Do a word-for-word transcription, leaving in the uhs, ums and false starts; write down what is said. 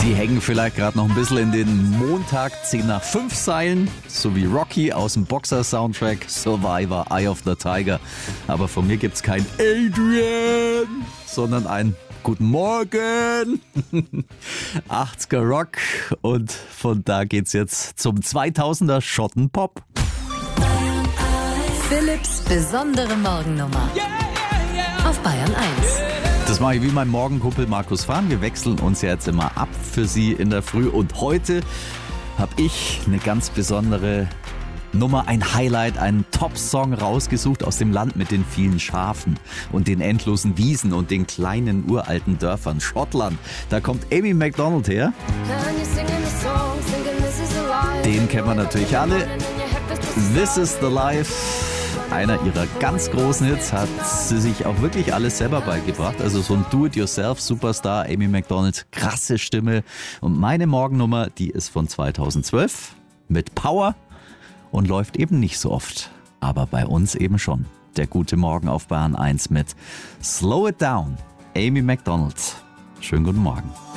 Die hängen vielleicht gerade noch ein bisschen in den Montag zehn nach fünf Seilen, so wie Rocky aus dem Boxer-Soundtrack Survivor, Eye of the Tiger. Aber von mir gibt's kein Adrian, sondern ein Guten Morgen. achtziger Rock und von da geht's jetzt zum zweitausender Schottenpop. Philipps besondere Morgennummer auf Bayern eins. Das mache ich wie mein Morgenkumpel Markus Fahn. Wir wechseln uns ja jetzt immer ab für Sie in der Früh. Und heute habe ich eine ganz besondere Nummer, ein Highlight, einen Top-Song rausgesucht aus dem Land mit den vielen Schafen und den endlosen Wiesen und den kleinen uralten Dörfern. Schottland. Da kommt Amy Macdonald her. Den kennen wir natürlich alle. This is the Life. Einer ihrer ganz großen Hits, hat sie sich auch wirklich alles selber beigebracht. Also so ein Do-it-yourself-Superstar, Amy Macdonald, krasse Stimme. Und meine Morgennummer, die ist von zweitausendzwölf mit Power und läuft eben nicht so oft. Aber bei uns eben schon. Der gute Morgen auf Bayern eins mit Slow It Down, Amy Macdonald. Schönen guten Morgen.